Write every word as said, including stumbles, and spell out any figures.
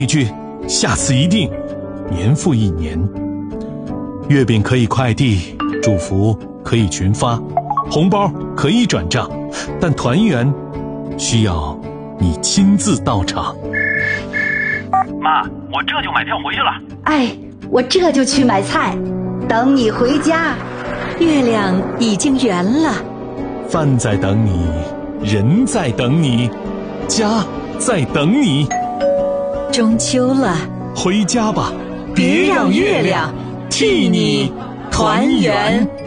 一句下次一定，年复一年。月饼可以快递，祝福可以群发，红包可以转账，但团圆需要你亲自到场。 妈，我这就买票回去了。 哎，我这就去买菜，等你回家。 月亮已经圆了， 饭在等你，人在等你，家在等你。 中秋了， 回家吧， 别让月亮替你团圆。